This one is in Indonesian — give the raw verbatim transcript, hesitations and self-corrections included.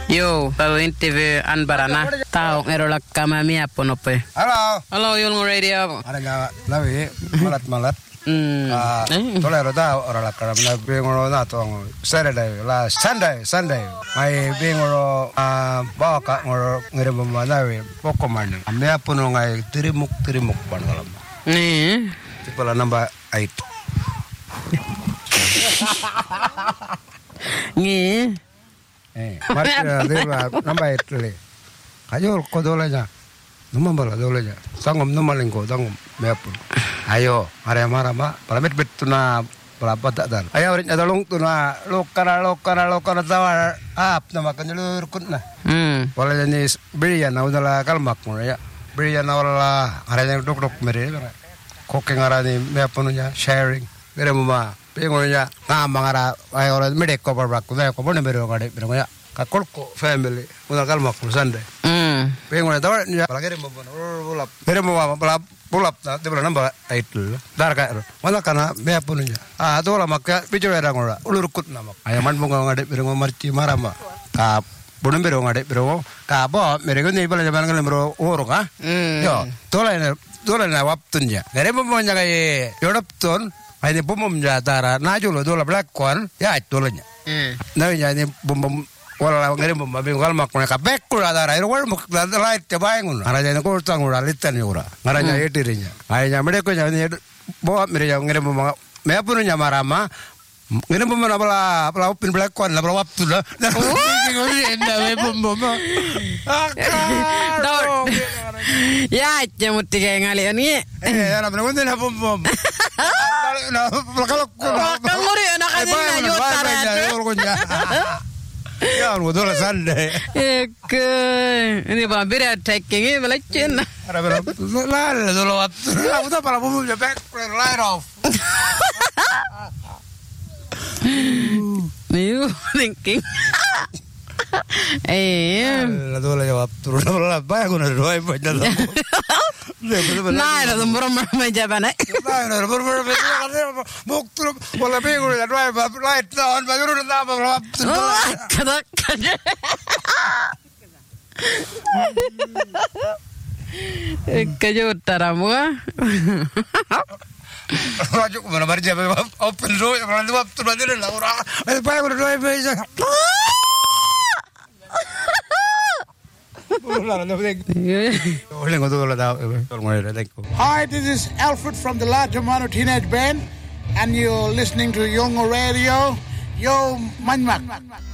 Yo, lalu interview an barana. Tahu ngerolak kama mi apa nope. Halo. Halo, Yulngu Radio. Ada nyawa lawi malat-malat. Hmm. Ah, tole roda ora la kara na bingoro na to Saturday la Sunday Sunday. Mai bingoro ah baka ngoro ngere mama we poko man. Ame apuno ngai tirimuk tirimuk pan kalam. Ni. Tipola namba eight. Ni. Eh, mari deba namba eight le. Kayo ko dolanya. Numang bala dolanya. Sangom numalingko dangom me apun. Ayo, are marama, palamit betuna pelapa tak dan. Ayo rit adalung tuna lokara lokara lokara tawar ap nama kanjulur kutna. Hmm. Wala jenis berian na udala kalmak mo ya. Berian na wala are yang dok dok mere. Koke ngarani me apununya sharing. Mere mama pengonya na mangara ayo ora medek ko barbak ko ko bone bero ngade bero ya. Kakolko family udala kalmak mo sande. Hmm. Pengonya tawar ya palagere mo bono. Ulap. Mere mama pelap pulap na tebla namba title dar ka wala kana me apununya ah to la makka bijo era ngora ulur kut namak ayaman bunga ngade biro marci marama ka bunum biro ngade biro ka bo mere ko ni bala jaban ngale biro oro ka yo to la to la na waptunya gare bo monya ka e yodap ton ai ni bumum ja dara na julo do la black corn ya to la nya na nya ni bum wala ngere mo mabe ngal makone ka bekku adara iro wal muk da light te baengun ara jana ko tangura litan yura ara nya etirinya ay nya mede ko nya bo mere ya ngere mo me apunu nya marama ngere mo na bala bala upin black kon la bala waptu la enda me bom bom Ya, jamu tiga ngali ani. Eh, ana bene wonde na bom bom na kalau Kamu ri anak ani na yotara. Ya, udah dola Sunday. Eke, ini bambir ya taking ini melacin. Ada berapa? Lalu dola waktu. Aku tuh para bumbu jepek light off. Niu thinking. Eh, lalu dola jawab turun dola apa? Aku nak doa apa jalan. Nah, itu burung meja mana? Nah, burung burung meja. Buk turun, bola pinggul ya doa apa? Light down, baru udah apa? Oh, kada kada. Kayu taramu. Rajuk mana marja open door, mana dua turun dia lah orang. Apa yang udah doa apa? Hi, this is Alfred from the La Germano Teenage Band, and you're listening to Yolngu Radio. Yo, Manmak.